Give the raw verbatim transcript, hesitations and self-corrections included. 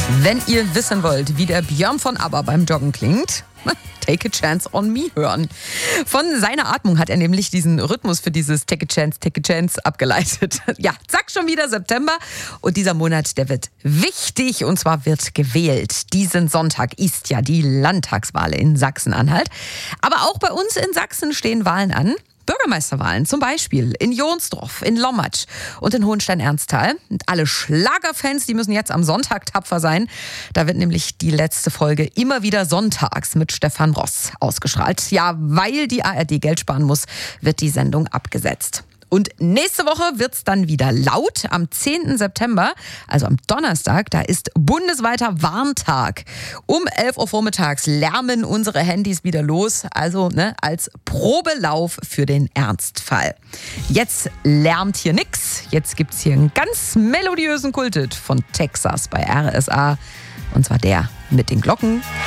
Wenn ihr wissen wollt, wie der Björn von ABBA beim Joggen klingt, Take a Chance on Me hören. Von seiner Atmung hat er nämlich diesen Rhythmus für dieses Take a Chance, Take a Chance abgeleitet. Ja, zack, schon wieder September. Und dieser Monat, der wird wichtig. Und zwar wird gewählt. Diesen Sonntag ist ja die Landtagswahl in Sachsen-Anhalt. Aber auch bei uns in Sachsen stehen Wahlen an. Bürgermeisterwahlen zum Beispiel in Jonsdorf, in Lommatsch und in Hohenstein-Ernsthal. Und alle Schlagerfans, die müssen jetzt am Sonntag tapfer sein. Da wird nämlich die letzte Folge immer wieder sonntags mit Stefan Ross ausgestrahlt. Ja, weil die A R D Geld sparen muss, wird die Sendung abgesetzt. Und nächste Woche wird's dann wieder laut. Am zehnten September, also am Donnerstag, da ist bundesweiter Warntag. Um elf Uhr vormittags lärmen unsere Handys wieder los. Also ne, als Probelauf für den Ernstfall. Jetzt lärmt hier nix. Jetzt gibt's hier einen ganz melodiösen Kulthit von Texas bei R S A. Und zwar der mit den Glocken.